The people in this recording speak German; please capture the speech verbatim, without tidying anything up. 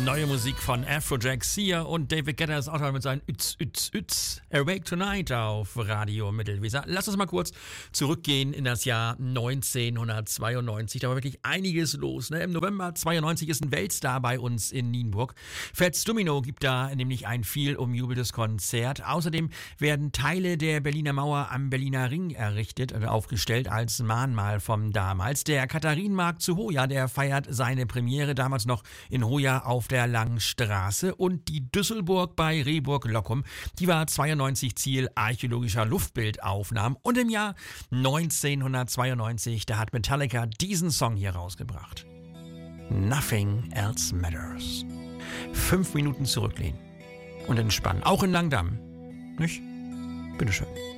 Neue Musik von Afrojack, Sia und David Guetta ist auch noch mit seinen Üts, Üts, Üts. Awake Tonight auf Radio Mittelweser. Lass uns mal kurz zurückgehen in das Jahr neunzehnhundertzweiundneunzig. Da war wirklich einiges los. Ne? Im November zweiundneunzig ist ein Weltstar bei uns in Nienburg. Fats Domino gibt da nämlich ein viel umjubeltes Konzert. Außerdem werden Teile der Berliner Mauer am Berliner Ring errichtet und aufgestellt als Mahnmal vom damals. Der Katharinenmarkt zu Hoya, der feiert seine Premiere damals noch in Hoya auf der Langen Straße, und die Düsselburg bei Rehburg-Lockum, die war zweiundneunzig Ziel archäologischer Luftbildaufnahmen, und im Jahr neunzehnhundertzweiundneunzig, da hat Metallica diesen Song hier rausgebracht. Nothing Else Matters. Fünf Minuten zurücklehnen und entspannen, auch in Langdamm, nicht? Bitteschön.